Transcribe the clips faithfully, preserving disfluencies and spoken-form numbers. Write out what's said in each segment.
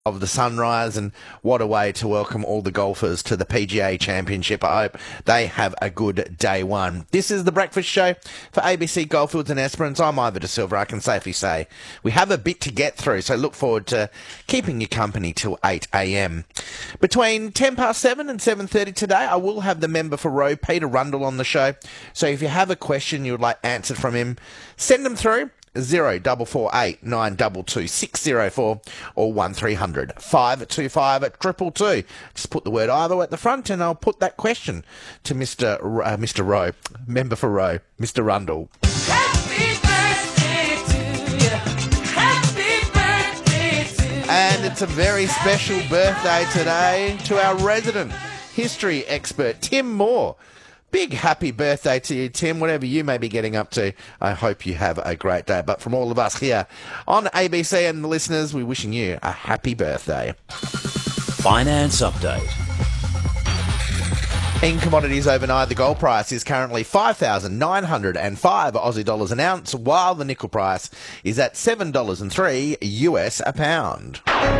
of the sunrise, and what a way to welcome all the golfers to the P G A Championship. I hope they have a good day one. This is the Breakfast Show for A B C Goldfields and Esperance. I'm Ivor De Silva. I can safely say we have a bit to get through, so look forward to keeping you company till eight a.m. Between ten past seven and seven thirty today, I will have the member for Roe, Peter Rundle, on the show. So if you have a question you would like answered from him, send them through. Zero double four eight nine double two six zero four or one three hundred five two five at triple two. Just put the word Ivor at the front, and I'll put that question to Mister R- uh, Mister Rowe, member for Rowe, Mister Rundle. Happy birthday to you. Happy birthday to you. And it's a very special birthday today to our resident history expert, Tim Moore. Big happy birthday to you, Tim, whatever you may be getting up to. I hope you have a great day. But from all of us here on A B C and the listeners, we're wishing you a happy birthday. Finance Update. In commodities overnight, the gold price is currently five thousand nine hundred five Aussie dollars an ounce, while the nickel price is at seven dollars and three U S a pound.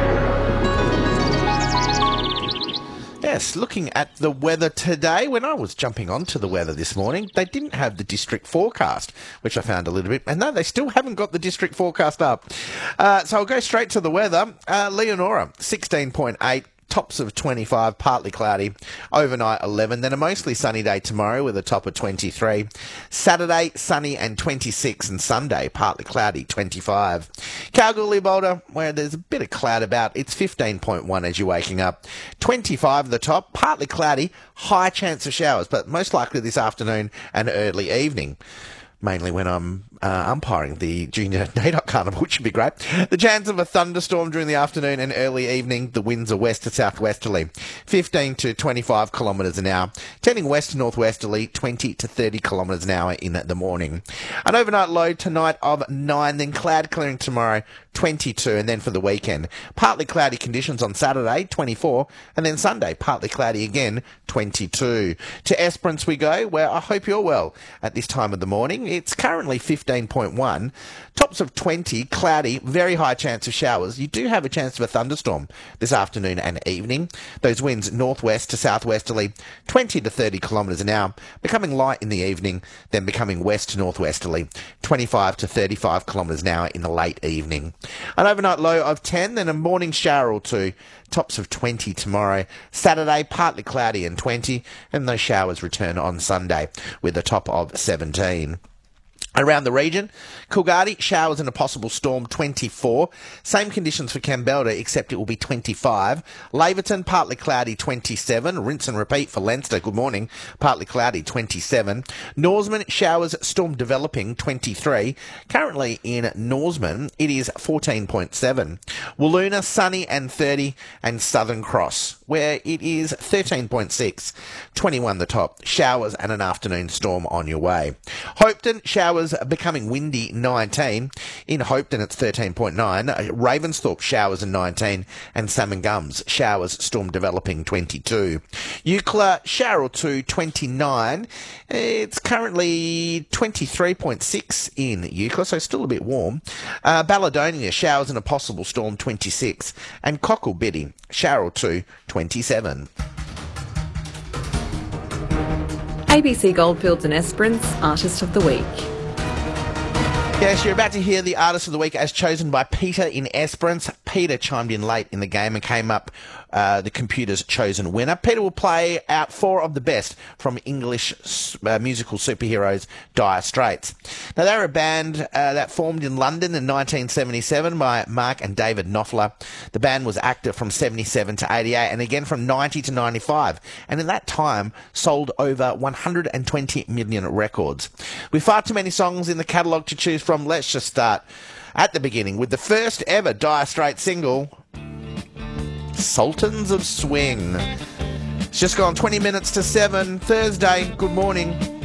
Yes, looking at the weather today, when I was jumping onto the weather this morning, they didn't have the district forecast, which I found a little bit, and no, they still haven't got the district forecast up. Uh, so I'll go straight to the weather. Uh, Leonora, sixteen point eight. Tops of twenty-five, partly cloudy. Overnight, eleven. Then a mostly sunny day tomorrow with a top of twenty-three. Saturday, sunny and twenty-six. And Sunday, partly cloudy, twenty-five. Kalgoorlie, Boulder, where there's a bit of cloud about, it's fifteen point one as you're waking up. twenty-five at the top, partly cloudy, high chance of showers, but most likely this afternoon and early evening. Mainly when I'm uh, umpiring the Junior NAIDOC Carnival, which would be great. The chance of a thunderstorm during the afternoon and early evening. The winds are west to southwesterly, fifteen to twenty-five kilometres an hour. Turning west to northwesterly, twenty to thirty kilometres an hour in the morning. An overnight low tonight of nine, then cloud clearing tomorrow, twenty-two, and then for the weekend, partly cloudy conditions on Saturday, twenty-four, and then Sunday, partly cloudy again, twenty-two. To Esperance we go, where I hope you're well at this time of the morning. It's currently fifteen point one, tops of twenty, cloudy, very high chance of showers. You do have a chance of a thunderstorm this afternoon and evening. Those winds northwest to southwesterly, twenty to thirty kilometres an hour, becoming light in the evening, then becoming west to northwesterly, twenty-five to thirty-five kilometres an hour in the late evening. An overnight low of ten, then a morning shower or two. Tops of twenty tomorrow. Saturday, partly cloudy and twenty, and those showers return on Sunday with a top of seventeen. Around the region, Coolgardie, showers and a possible storm, twenty-four. Same conditions for Campbell, except it will be twenty-five. Laverton, partly cloudy, twenty-seven. Rinse and repeat for Leinster, good morning, partly cloudy, twenty-seven. Norseman, showers, storm developing, twenty-three. Currently in Norseman, it is fourteen point seven. Walloona, sunny and thirty. And Southern Cross, where it is thirteen point six. twenty-one the top. Showers and an afternoon storm on your way. Hopeton, showers becoming windy, nineteen. In Hopeton, it's thirteen point nine. Ravensthorpe, showers and nineteen. And Salmon Gums, showers, storm developing, twenty-two. Eucla, shower or two, twenty-nine. It's currently twenty-three point six in Eucla, so still a bit warm. Uh, Balladonia, showers and a possible storm, twenty-six. And Cockle Biddy, shower or two, twenty-seven. A B C Goldfields and Esperance Artist of the Week. Yes, you're about to hear the Artist of the Week as chosen by Peter in Esperance. Peter chimed in late in the game and came up uh, the computer's chosen winner. Peter will play out four of the best from English uh, musical superheroes Dire Straits. Now, they're a band uh, that formed in London in nineteen seventy-seven by Mark and David Knopfler. The band was active from seventy-seven to eighty-eight and again from ninety to ninety-five. And in that time, sold over one hundred twenty million records. With far too many songs in the catalogue to choose from, let's just start at the beginning with the first ever Dire Straits single, Sultans of Swing. It's just gone twenty minutes to seven, Thursday. Good morning.